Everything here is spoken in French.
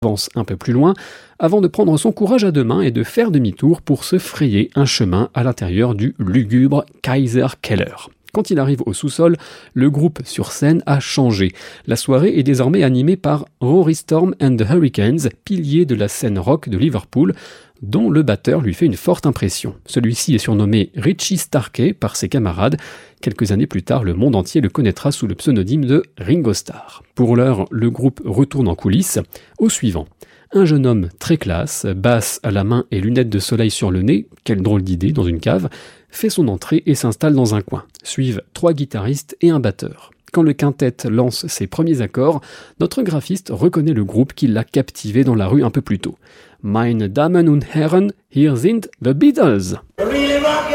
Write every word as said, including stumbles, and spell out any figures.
avance un peu plus loin avant de prendre son courage à deux mains et de faire demi-tour pour se frayer un chemin à l'intérieur du lugubre Kaiser Keller. Quand il arrive au sous-sol, le groupe sur scène a changé. La soirée est désormais animée par Rory Storm and the Hurricanes, pilier de la scène rock de Liverpool, dont le batteur lui fait une forte impression. Celui-ci est surnommé Richie Starkey par ses camarades. Quelques années plus tard, le monde entier le connaîtra sous le pseudonyme de Ringo Starr. Pour l'heure, le groupe retourne en coulisses. Au suivant, un jeune homme très classe, basse à la main et lunettes de soleil sur le nez, quelle drôle d'idée dans une cave, fait son entrée et s'installe dans un coin. Suivent trois guitaristes et un batteur. Quand le quintet lance ses premiers accords, notre graphiste reconnaît le groupe qui l'a captivé dans la rue un peu plus tôt. Meine Damen und Herren, hier sind the Beatles.